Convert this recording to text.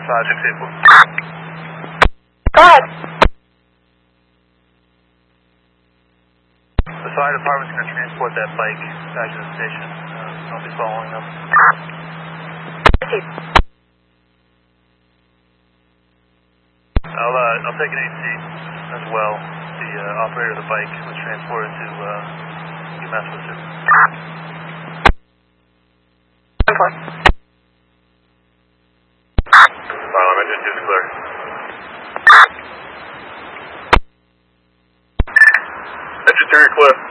Go ahead. The fire department's going to transport that bike back to the station. I'll be following them. I'll take an AC as well. The operator of the bike was transported to UMass Pursuit. Fire engine 2 is clear. Engine 2 clear.